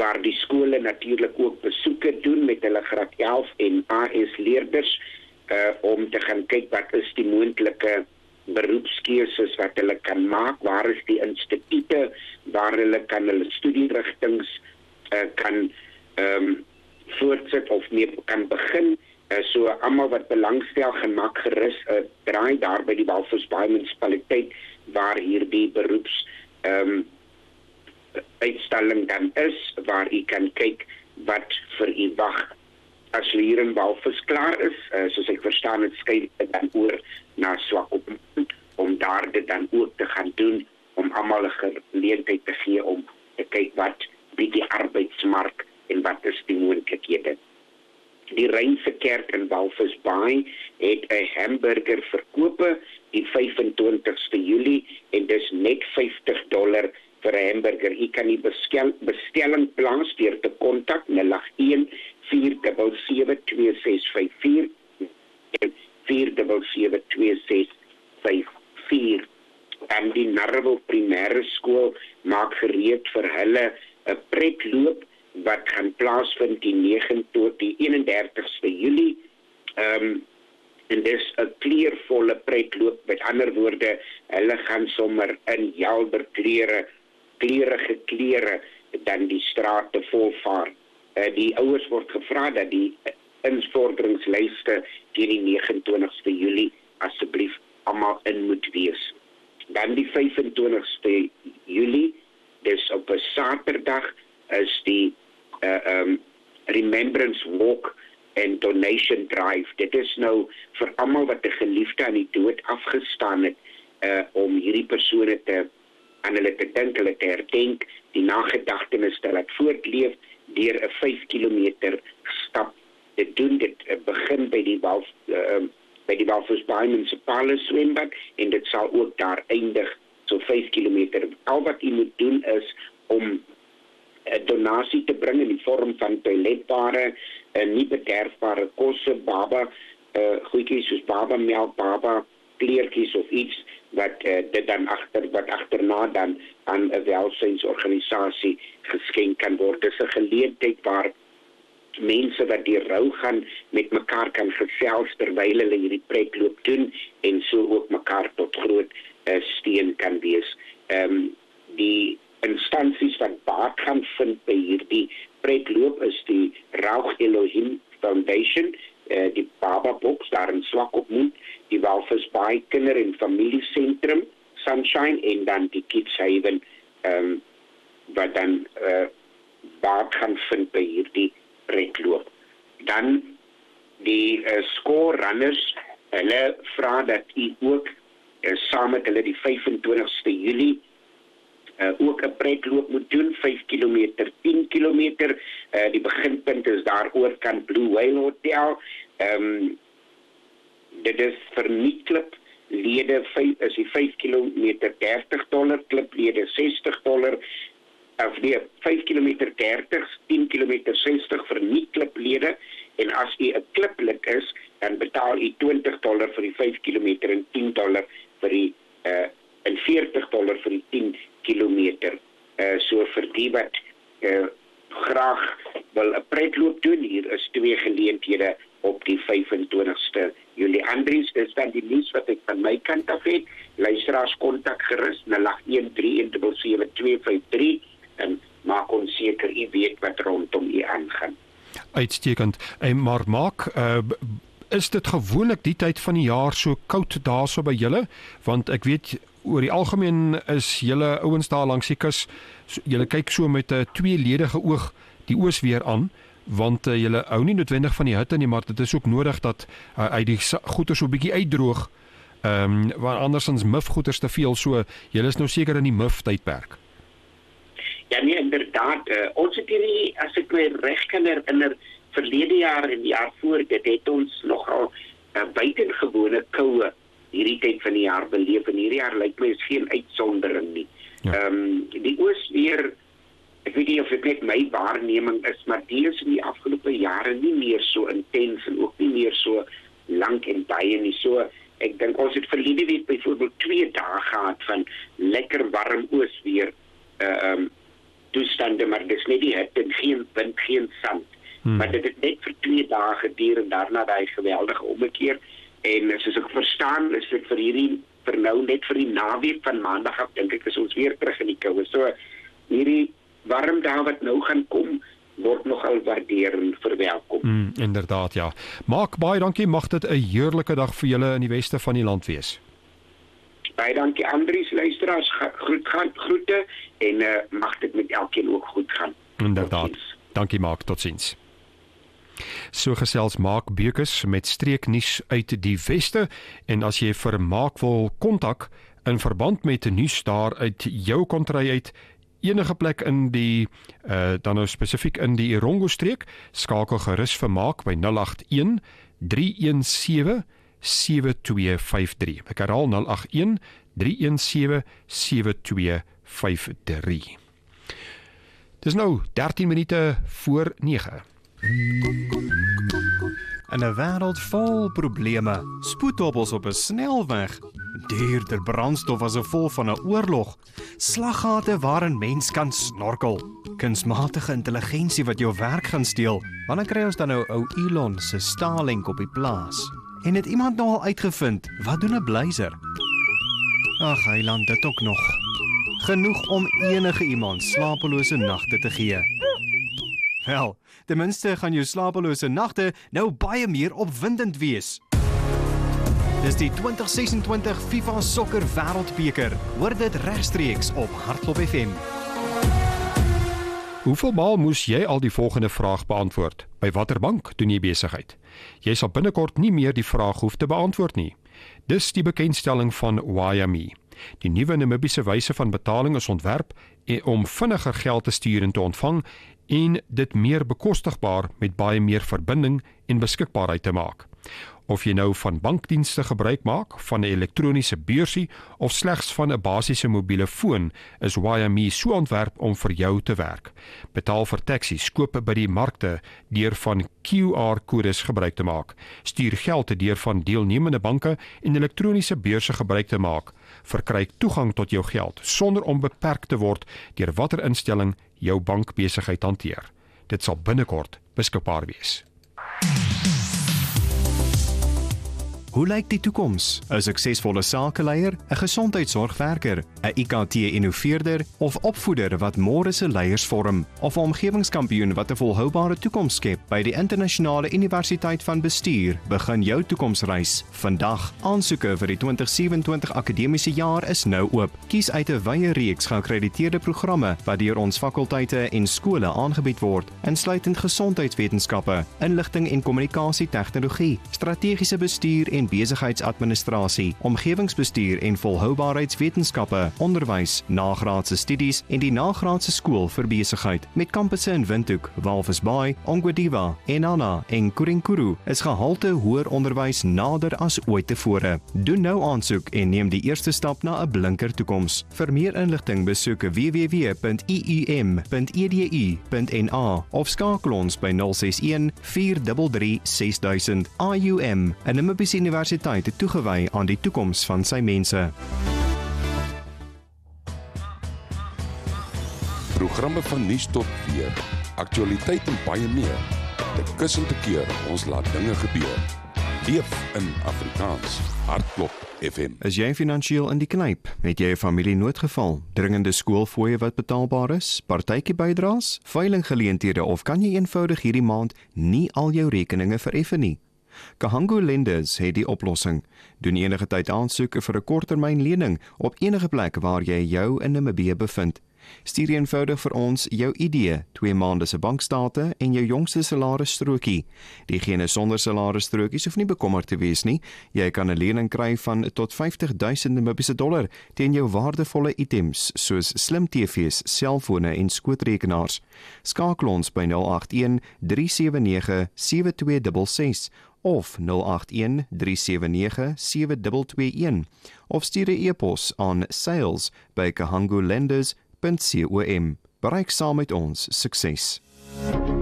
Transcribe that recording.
waar die skole natuurlik ook besoeke doen met hulle graad 11 en AS leerders om te gaan kyk wat is die moontlike beroepskeuses wat hulle kan maak, waar is die instituute waar hulle kan hulle studierigtings kan voortsit of mee kan begin. So almal wat belangstel gaan maak gerus draai daar by die Walvisbaai munisipaliteit waar hierdie beroeps uitstalling dan is, waar u kan kyk wat vir u wag. As jy hier in Walvis klaar is, soos ek verstaan het, skuif dit dan oor na Swakopmund, om daar dit dan ook te gaan doen, om almal 'n geleentheid te gee om te kyk wat bied die arbeidsmark en wat is die moontlikhede. Die Reinse Kerk in Walvisbaai het 'n hamburger verkope die 25ste Julie en dis net $50 vir 'n hamburger. U kan die bestelling plaas deur te kontak 081 477 2654 en 477 2654. En die Narrewil Primêre Skool maak gereed vir hulle 'n pretloop wat gaan plaasvind die 9 tot die 31ste Julie. En dis 'n kleurvolle pretloop, met ander woorde, hulle gaan sommer in helder kleurige klere dan die strate volvaar. Die ouers word gevra dat die invorderingslyste teen die 29ste Julie asseblief almal in moet wees. Dan die 25ste Julie, dis op 'n Saterdag, is die Remembrance Walk en Donation Drive. Dit is nou vir almal wat 'n geliefde aan die dood afgestaan het, om hierdie persone aan hulle te dink, hulle te herdenk, die nagedagtenis te laat voortleef deur 'n 5 kilometer stap te doen. Dit begin by die Walvisbaai munisipale swembad en dit sal ook daar eindig, so 5 kilometer. Al wat u moet doen is om 'n donasie te bring in die vorm van toiletware, nie bederfbare kosse, goedjies soos babamelk, baba kleertjies of iets wat dit dan agterna dan aan 'n welsynsorganisasie geskenk kan word. Dis 'n geleentheid waar mense wat deur rou gaan met mekaar kan gesels terwyl hulle hierdie pretloop doen en so ook mekaar tot groot steun kan wees. Die instansies wat baat gaan vind by hierdie pretloop is die Rauch Elohim Foundation, die Baba Box daar in Swakopmund, die Walvisbaai Kinder- en Familiesentrum Sunshine en dan die Kids Haven wat dan baat gaan vind by hierdie pretloop. Dan die skoolrunners, hulle vra dat u ook saam met hulle die 25ste Julie ook 'n pretloop moet doen, 5 kilometer, 10 kilometer. Die beginpunt is daar oorkant Blue Whale Hotel. Dit is vir nie-klip lede is die 5 kilometer $30, kliplede $60, 5 kilometer 30, 10 kilometer 60 vir nie-kliplede, en as u 'n kliplid is, dan betaal u $20 vir die 5 kilometer en $10 vir die en $40 vir die 10 kilometer. So vir die wat graag wil 'n pretloop doen, hier is 2 geleenthede op die 25ste Julie. Andries, dis dan die nuus wat ek van my kant af het. Luisteraars kontak gerus 08131777253 en maak ons seker u weet wat rondom u aangaan. Uitstekend. Maar maak is dit gewoonlik die tyd van die jaar so koud daarso by julle? Want ek weet oor die algemeen is julle ouens daar langs die kus, julle kyk so met 'n tweeledige oog die oos weer aan, want julle hou nie noodwendig van die hitte nie, maar dit is ook nodig dat uit die goeder so 'n bietjie uitdroog, want andersins mif goeders te veel, so julle is nou seker in die mif tydperk. Ja nee, inderdaad, ons het hierdie, as ek my reg kan herinner, verlede jaar en die jaar voor, dit het ons nogal buitengewone koue hierdie tyd van die jaar beleef, en hierdie jaar lyk my is geen uitsondering nie. Ja. Die oosweer, ek weet nie of dit net my waarneming is, maar die is in die afgelope jare nie meer so intens en ook nie meer so lank en baie nie. So, ek dink ons het verlede week byvoorbeeld 2 dae gehad van lekker warm oosweer toestande, maar dis net die hitte en geen wind, geen sand. Maar dit het net vir 2 dae geduur en daarna daai geweldige ommekeer. En soos ek verstaan, is dit vir nou net vir die naweek van maandag af, dink ek, is ons weer terug in die koue. So hierdie warm dae wat nou gaan kom, word nogal waardeer en verwelkom. Inderdaad, ja. Maak baie dankie, mag dit 'n heerlike dag vir julle in die weste van die land wees. Baie dankie Andries, luisteraars, groete en mag dit met elkeen ook goed gaan. Inderdaad. Dankie Maak, totsiens. So gesels Maak Beukes met streeknuus uit die weste, en as jy vir Maak wil kontak in verband met 'n nuus daar uit jou kontry uit, enige plek in die dan nou spesifiek in die Erongo streek, skakel gerus vir Maak by 081 317 7253. Ek herhaal 081 317 7253. Dis nou 13 minute voor 9. In 'n wêreld vol probleme, spoedhobbels op 'n snelweg, duurder brandstof as gevolg van 'n oorlog, slaggate waarin mens kan snorkel, kunsmatige intelligensie wat jou werk gaan steel. Wanneer kry ons dan nou ou Elon se Starlink op die plaas? En het iemand nou al uitgevind, wat doen 'n blazer? Ag, Heiland, dit ook nog. Genoeg om enige iemand slapelose nagte te gee. Wel, ten minste gaan jou slapelose nagte nou baie meer opwindend wees. Dis die 2026 FIFA Sokker Wêreldbeker. Hoor dit regstreeks op Hartklop FM. Hoeveel maal moes jy al die volgende vraag beantwoord? By watter bank doen jy besigheid? Jy sal binnekort nie meer die vraag hoef te beantwoord nie. Dis die bekendstelling van Wyomé. Die nuwe Namibiese wyse van betaling is ontwerp om vinniger geld te stuur en te ontvang en dit meer bekostigbaar met baie meer verbinding en beskikbaarheid te maak. Of jy nou van bankdienste gebruik maak, van 'n elektroniese beursie of slegs van 'n basiese mobiele foon, is Wyomé so ontwerp om vir jou te werk. Betaal vir taksies, koop by die markte deur van QR-kodes gebruik te maak. Stuur geld deur van deelnemende banke en elektroniese beurse gebruik te maak. Verkry toegang tot jou geld sonder om beperk te word deur watter instelling jou bankbesigheid hanteer. Dit sal binnekort beskikbaar wees. Hoe lyk die toekoms? 'n suksesvolle sakeleier, 'n gesondheidsorgwerker, 'n IKT-innoveerder of opvoeder wat môre se leiers vorm, of 'n omgewingskampioen wat 'n volhoubare toekoms skep? By die Internasionale Universiteit van Bestuur begin jou toekomsreis vandag. Aansoeke vir die 2027 akademiese jaar is nou oop. Kies uit 'n wye reeks geakkrediteerde programme wat deur ons fakulteite en skole aangebied word, insluitend gesondheidswetenskappe, inligting en kommunikasietegnologie, strategiese bestuur en besigheidsadministrasie, omgewingsbestuur en volhoubaarheidswetenskappe, onderwys, nagraadse studies en die nagraadse skool vir besigheid. Met kampusse in Windhoek, Walvis Bay, Ongwediva, Enana en Kurinkuru is gehalte hoër onderwys nader as ooit tevore. Doen nou aansoek en neem die eerste stap na 'n blinker toekoms. Vir meer inligting besoek www.ium.edu.na of skakel ons by 061 433 6000. IUM, 'n Namibiese universiteit toegewy aan die toekoms van sy mense. Programme van nuus tot weer, aktualiteit en baie meer. Dit kussend te keer, ons laat dinge gebeur. Leef in Afrikaans. Hartklop FM. Is jy finansiëel in die knyp? Het jy 'n familienoodgeval? Dringende skoolfooie wat betaalbaar is? Partytjie bydraes? Veilinggeleenthede of kan jy eenvoudig hierdie maand nie al jou rekeninge vereffen nie? Kahangu Lenders het die oplossing. Doen enige tyd aansoek vir 'n korttermyn lening op enige plek waar jy jou in Namibië bevind. Stuur eenvoudig vir ons jou ID, 2 maande se bankstate en jou jongste salarisstrokie. Diegene sonder salarisstrokies hoef nie bekommerd te wees nie. Jy kan 'n lening kry van tot 50,000 Namibiese dollar teen jou waardevolle items soos slim TV's, selfone en skootrekenaars. Skakel ons by 081 379 7266 of 081 379 7221 of stuur 'n e-pos aan sales@kahangulenders.com. Bereik saam met ons sukses.